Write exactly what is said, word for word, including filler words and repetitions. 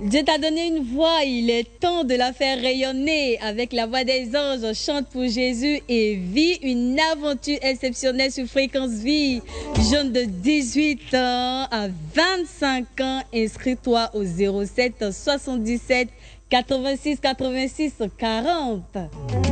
Dieu t'a donné une voix, il est temps de la faire rayonner. Avec la voix des anges, chante pour Jésus et vis une aventure exceptionnelle sur Fréquence Vie. Jeune de dix-huit ans à vingt-cinq ans, inscris-toi au zéro sept soixante-dix-sept quatre-vingt-six quatre-vingt-six quarante.